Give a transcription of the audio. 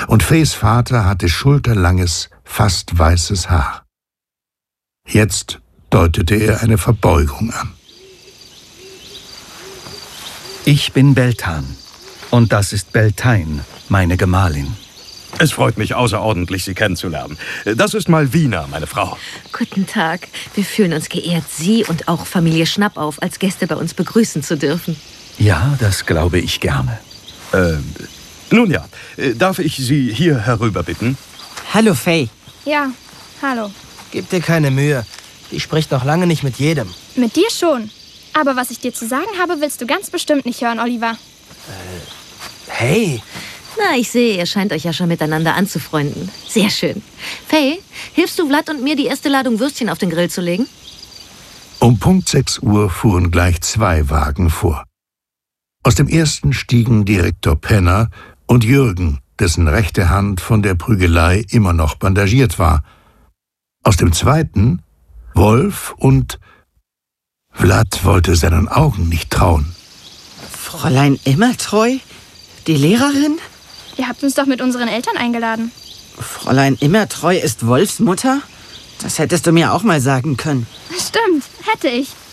und Fays Vater hatte schulterlanges, fast weißes Haar. Jetzt deutete er eine Verbeugung an. Ich bin Beltan und das ist Beltane, meine Gemahlin. Es freut mich außerordentlich, Sie kennenzulernen. Das ist Malvina, meine Frau. Guten Tag. Wir fühlen uns geehrt, Sie und auch Familie Schnappauf als Gäste bei uns begrüßen zu dürfen. Ja, das glaube ich gerne. Nun ja, darf ich Sie hier herüber bitten? Hallo, Fay. Ja, hallo. Gib dir keine Mühe. Die spricht noch lange nicht mit jedem. Mit dir schon. Aber was ich dir zu sagen habe, willst du ganz bestimmt nicht hören, Oliver. Hey. Na, ich sehe, ihr scheint euch ja schon miteinander anzufreunden. Sehr schön. Fay, hilfst du Vlad und mir, die erste Ladung Würstchen auf den Grill zu legen? Um Punkt 6 Uhr fuhren gleich 2 Wagen vor. Aus dem ersten stiegen Direktor Penner und Jürgen, dessen rechte Hand von der Prügelei immer noch bandagiert war. Aus dem zweiten Wolf und Vlad wollte seinen Augen nicht trauen. Fräulein Immertreu? Die Lehrerin? Ihr habt uns doch mit unseren Eltern eingeladen. Fräulein Immertreu ist Wolfs Mutter? Das hättest du mir auch mal sagen können. Stimmt, hätte ich.